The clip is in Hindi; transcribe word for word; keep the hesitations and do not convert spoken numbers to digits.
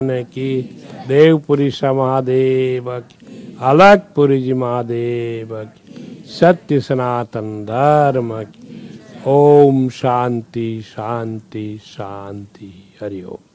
की देवपुरी सा महादेव की, अलगपुरी जी महादेव की, सत्य सनातन धर्म की। ओम शांति शांति शांति। हरि ओम।